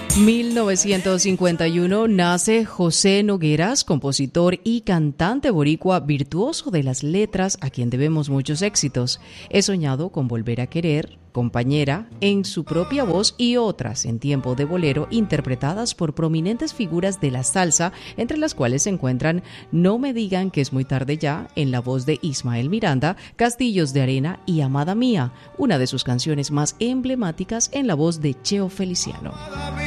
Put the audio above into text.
1951 nace José Nogueras, compositor y cantante boricua virtuoso de las letras, a quien debemos muchos éxitos. He soñado con volver a querer, Compañera, en su propia voz, y otras en tiempo de bolero interpretadas por prominentes figuras de la salsa, entre las cuales se encuentran No me digan que es muy tarde ya, en la voz de Ismael Miranda, Castillos de Arena y Amada Mía, una de sus canciones más emblemáticas en la voz de Cheo Feliciano.